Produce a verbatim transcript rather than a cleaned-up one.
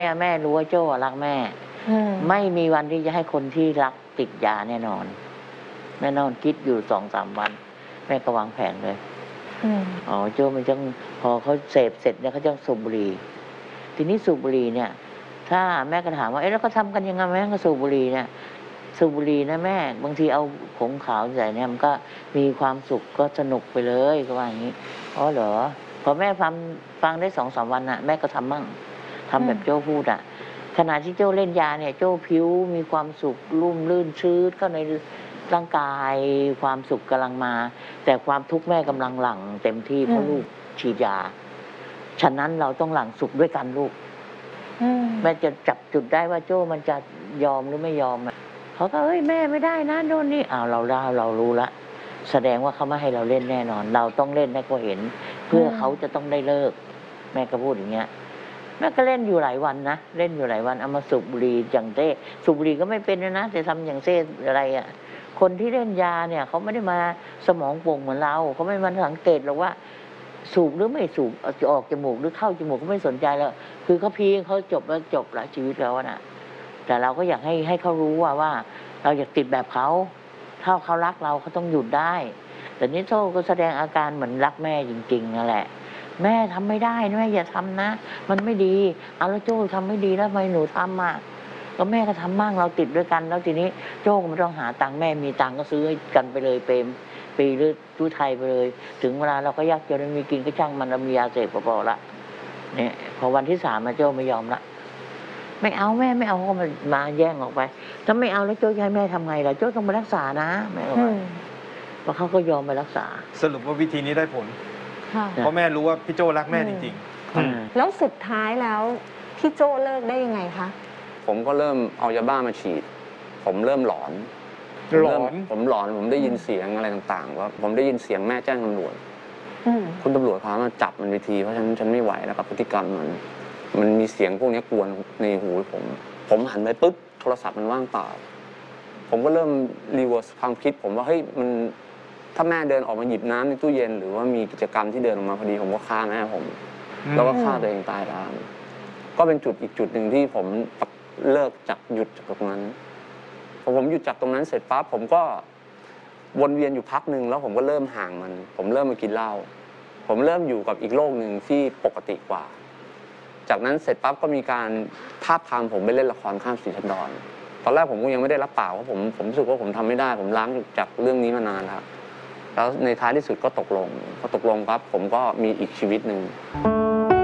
แม่แม่รู้ว่าโจ้รักแม่ไม่มีวันที่จะให้คนที่รักติดยาแน่นอนแน่นอนคิดอยู่สองสามวันแม่ก็วางแผนเลยอ๋อโจ้มันจะพอเขาเสพเสร็จเนี่ยเขาจะสูบบุหรี่ทีนี้สูบบุหรี่เนี่ยถ้าแม่ก็ถามว่าเอ๊ะแล้วเขาทำกันยังไงแม่ก็สูบบุหรี่เนี่ยสูบบุหรี่นะแม่บางทีเอาผงขาวใส่เนี่ยมันก็มีความสุขก็สนุกไปเลยก็ว่าอย่างนี้อ๋อเหรอพอแม่ฟังฟังได้สองสามวันน่ะแม่ก็ทำมั่งทำแบบโจ้พูดอ่ะขณะที่โจ้เล่นยาเนี่ยโจ้ผิวมีความสุขรุ่มลื่นชื้นเข้าในร่างกายความสุขกำลังมาแต่ความทุกข์แม่กำลังหลั่งเต็มที่เพราะลูกฉีดยาฉะนั้นเราต้องหลั่งสุขด้วยกันลูกแม่จะจับจุดได้ว่าโจ้มันจะยอมหรือไม่ยอมเขาก็เอ้ยแม่ไม่ได้นะโน่นนี่อ้าวเราได้เรารู้ละแสดงว่าเขาไม่ให้เราเล่นแน่นอนเราต้องเล่นให้เขาเห็นเพื่อเขาจะต้องได้เลิกแม่ก็พูดอย่างเงี้ยแม่ก็เล่นอยู่หลายวันนะเล่นอยู่หลายวันเอามาสูบบุหรี่อย่างเต้สูบบุหรี่ก็ไม่เป็นนะแต่ทำอย่างเต้อะไรอ่ะคนที่เล่นยาเนี่ยเขาไม่ได้มาสมองโป่งเหมือนเราเขาไม่มาสังเกตหรอกว่าสูบหรือไม่สูบจะออกจมูกหรือเข้าจมูกก็ไม่สนใจแล้วคือเขาพีเขาจบแล้วจบละชีวิตแล้วนะแต่เราก็อยากให้ให้เขารู้ว่าว่าเราอยากติดแบบเขาถ้าเขารักเราเขาต้องหยุดได้แต่นี่โซ่ก็แสดงอาการเหมือนรักแม่จริงๆนั่นแหละแม่ทำไม่ได้แม่อย่าทำนะมันไม่ดีเอาแล้วโจ้ทำไม่ดีแล้วทำไมหนูทำอ่ะก็แม่ก็ทำบ้างเราติดด้วยกันแล้วทีนี้โจ้ก็ไม่ต้องหาตังค์แม่มีตังค์ก็ซื้อให้กันไปเลยเปรมปีหรือตู้ไทยไปเลยถึงเวลาเราก็ยากจนไม่มีกินก็ช่างมันเรามียาเสพพอละเนี่ยพอวันที่สามมาโจ้ไม่ยอมละไม่เอาแม่ไม่เอาก็มามาแย่งออกไปถ้าไม่เอาแล้วโจ้จะให้แม่ทำไงล่ะโจ้ต้องไปรักษานะแม่ก็ว่าเพราะเขาก็ยอมไปรักษาสรุปว่าวิธีนี้ได้ผลเพราะแม่รู้ว่าพี่โจ้รักแม่จริงๆแล้วสุดท้ายแล้วพี่โจ้เลิกได้ยังไงคะผมก็เริ่มเอายาบ้ามาฉีดผมเริ่มหลอนหลอนผมหลอนผมได้ยินเสียงอะไรต่างๆว่าผมได้ยินเสียงแม่แจ้งตำรวจคุณตำรวจพามาจับมันไปทีเพราะฉะนั้นฉันไม่ไหวแล้วกับพฤติกรรมมันมันมีเสียงพวกนี้กวนในหูผมผมหันไปปุ๊บโทรศัพท์มันว่างเปล่าผมก็เริ่มรีเวิร์สความคิดผมว่าเฮ้ยมันถ้าแม่เดินออกมาหยิบน้ำในตู้เย็นหรือว่ามีกิจกรรมที่เดินออกมาพอดีผมก็ฆ่าแม่ผมแล้วก็ฆ่าตัวเองตายตามก็เป็นจุดอีกจุดหนึ่งที่ผมเลิกจากหยุดจากตรงนั้นพอผมหยุดจากตรงนั้นเสร็จปั๊บผมก็วนเวียนอยู่พักหนึ่งแล้วผมก็เริ่มห่างมันผมเริ่มมากินเหล้าผมเริ่มอยู่กับอีกโลกหนึ่งที่ปกติกว่าจากนั้นเสร็จปั๊บก็มีการทาบทามผมไปเล่นละครข้ามสีชันดรตอนแรกผมก็ยังไม่ได้รับปากเพราะผมผมรู้สึกว่าผมทำไม่ได้ผมล้างจากเรื่องนี้มานานแล้วแล้วในท้ายที่สุดก็ตกลงพอตกลงปั๊บผมก็มีอีกชีวิตหนึ่ง